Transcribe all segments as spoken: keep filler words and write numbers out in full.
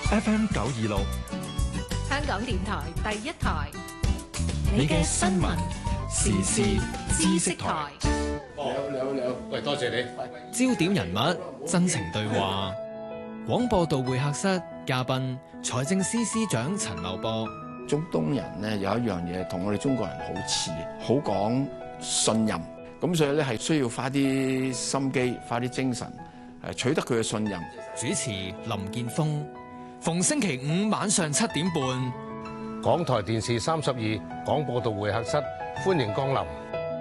F M 九二六， 香港電台第一台， 你嘅新聞時事知識台。 你好，你好，你好，喂，多謝你。 焦點人物，真情對話。廣播道會客室嘉賓，財政司司長陳茂波。 中東人呢有一樣嘢同我哋中國人好似，好講信任，咁所以咧係需要花啲心機，花啲精神，誒取得佢嘅信任。 主持林健鋒，逢星期五晚上七點半， 港台電視三十二廣播道會客室，歡迎光臨。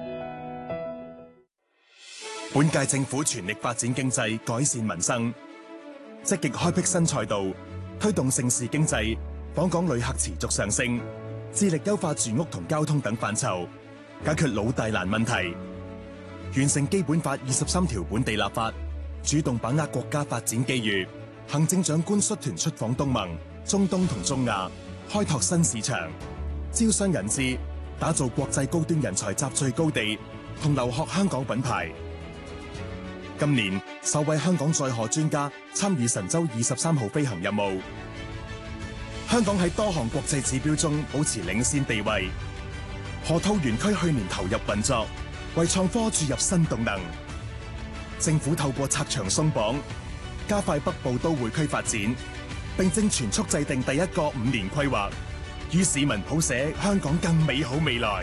本屆政府全力發展經濟，改善民生，積極開闢新賽道，推動盛事經濟，訪港旅客持續上升，致力優化住屋同交通等範疇，解決老大難問題，完成基本法二十三條本地立法，主動把握國家發展機遇。行政長官率團出訪東盟、中東同中亞，開拓新市場，招商引資，打造國際高端人才集聚高地，同留學香港品牌。今年首位香港載荷專家參與神舟二十三號飛行任務，香港喺多項國際指標中保持領先地位。河套園區去年投入運作，為創科注入新動能。政府透過拆牆鬆綁，加快北部都會區發展，並正全速制定第一個五年規劃，與市民譜寫香港更美好未來。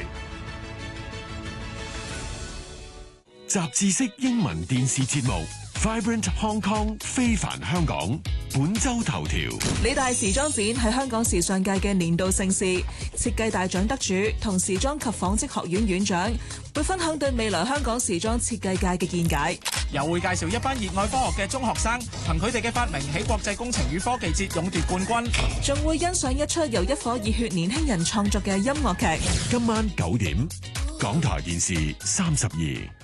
雜誌式英文電視節目 Vibrant Hong Kong 非凡香港本周頭條。 理大時裝展係香港時尚界嘅年度盛事，設計大獎得主同時裝及紡織學院院長會分享對未來香港時裝設計界嘅見解， 又會介紹一班熱愛科學嘅中學生憑佢哋嘅發明喺國際工程與科技節勇奪冠軍， 仲會欣賞一出由一顆熱血年輕人創作嘅音樂劇。 今晚九點，港台電視三十二。